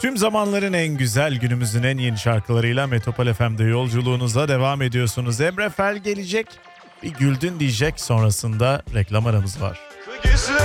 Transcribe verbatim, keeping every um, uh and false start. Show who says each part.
Speaker 1: Tüm zamanların en güzel, günümüzün en yeni şarkılarıyla Metropol F M'de yolculuğunuza devam ediyorsunuz. Emre Fel gelecek, bir güldün diyecek, sonrasında reklam aramız var.